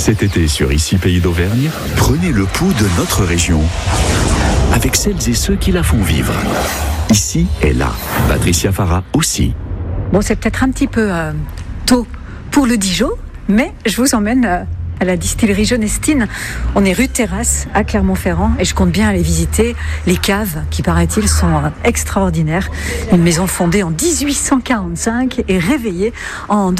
Cet été sur Ici Pays d'Auvergne, prenez le pouls de notre région avec celles et ceux qui la font vivre. Ici et là, Patricia Farah aussi. Bon, c'est peut-être un petit peu tôt pour le Dijon, mais je vous emmène à la distillerie Genestine. On est rue de Terrasse à Clermont-Ferrand et je compte bien aller visiter les caves qui, paraît-il, sont extraordinaires. Une maison fondée en 1845 et réveillée en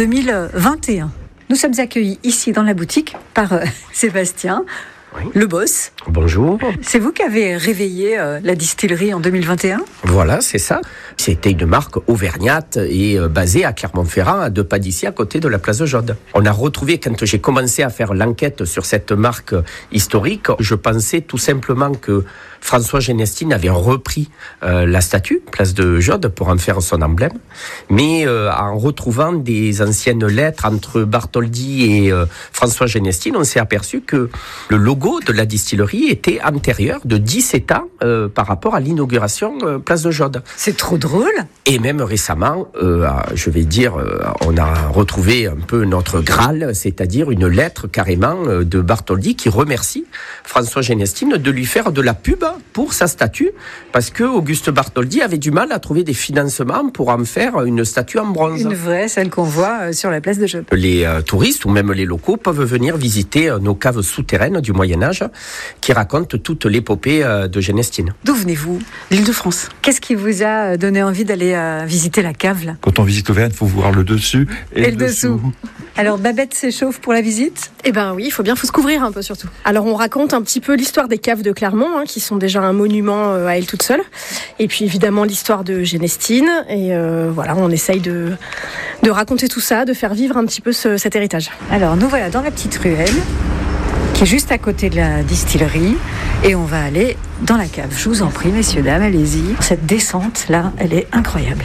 2021. Nous sommes accueillis ici dans la boutique par Sébastien, oui. Le boss. Bonjour. C'est vous qui avez réveillé la distillerie en 2021 ? Voilà, c'est ça. C'était une marque auvergnate et basée à Clermont-Ferrand, à 2 pas d'ici, à côté de la place de Jaude. On a retrouvé, quand j'ai commencé à faire l'enquête sur cette marque historique, je pensais tout simplement que François Genestine avait repris la statue, place de Jaude, pour en faire son emblème. Mais en retrouvant des anciennes lettres entre Bartholdi et François Genestine, on s'est aperçu que le logo de la distillerie était antérieur de 17 ans par rapport à l'inauguration place de Jaude. C'est trop drôle. Et même récemment, je vais dire, on a retrouvé un peu notre Graal, c'est-à-dire une lettre carrément de Bartholdi qui remercie François Genestine de lui faire de la pub pour sa statue, parce que Auguste Bartholdi avait du mal à trouver des financements pour en faire une statue en bronze. Une vraie, celle qu'on voit sur la place de Jaude. Les touristes ou même les locaux peuvent venir visiter nos caves souterraines du Moyen-Âge qui racontent toute l'épopée de Genestine. D'où venez-vous ? L'Île-de-France. Qu'est-ce qui vous a donné envie d'aller visiter la cave là ? Quand on visite Auvergne, il faut voir le dessus et le dessous. Alors Babette s'échauffe pour la visite ? Eh ben oui, faut se couvrir un peu surtout. Alors on raconte un petit peu l'histoire des caves de Clermont, qui sont déjà un monument à elles toutes seules. Et puis évidemment l'histoire de Genestine. Et voilà, on essaye de raconter tout ça, de faire vivre un petit peu cet héritage. Alors nous voilà dans la petite ruelle qui est juste à côté de la distillerie et on va aller dans la cave. Je vous en prie, messieurs, dames, allez-y. Cette descente là, elle est incroyable.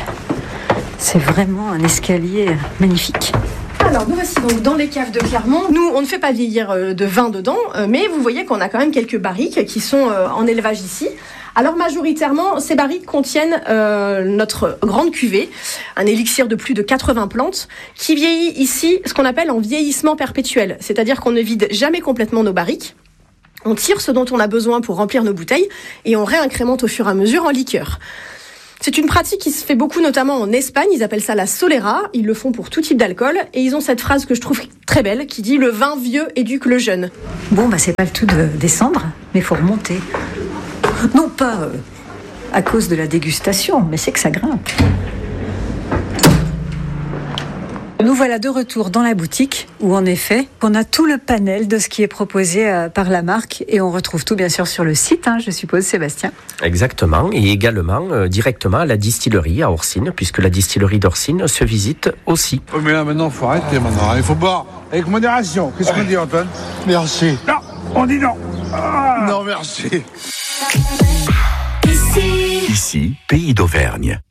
C'est vraiment un escalier magnifique. Alors, nous voici donc dans les caves de Clermont. Nous, on ne fait pas vieillir de vin dedans, mais vous voyez qu'on a quand même quelques barriques qui sont en élevage ici. Alors, majoritairement, ces barriques contiennent notre grande cuvée, un élixir de plus de 80 plantes, qui vieillit ici, ce qu'on appelle en vieillissement perpétuel. C'est-à-dire qu'on ne vide jamais complètement nos barriques. On tire ce dont on a besoin pour remplir nos bouteilles et on réincrémente au fur et à mesure en liqueur. C'est une pratique qui se fait beaucoup, notamment en Espagne. Ils appellent ça la solera. Ils le font pour tout type d'alcool. Et ils ont cette phrase que je trouve très belle qui dit « Le vin vieux éduque le jeune ». Bon, c'est pas le tout de descendre, mais il faut remonter. Non pas à cause de la dégustation, mais c'est que ça grimpe. Nous voilà de retour dans la boutique où en effet on a tout le panel de ce qui est proposé par la marque et on retrouve tout bien sûr sur le site, je suppose, Sébastien. Exactement, et également directement à la distillerie à Orsine, puisque la distillerie d'Orsine se visite aussi. Oh mais là maintenant il faut arrêter maintenant, il faut boire avec modération. Qu'est-ce qu'on dit, Antoine ? Merci. Non, on dit non. Ah. Non merci. Ici, Pays d'Auvergne.